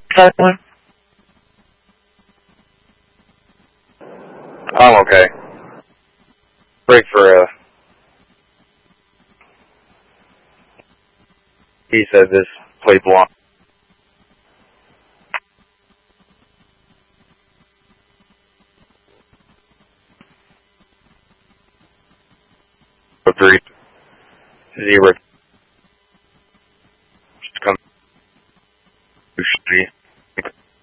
One. I'm okay. Break for he said this plate belongs. Three 0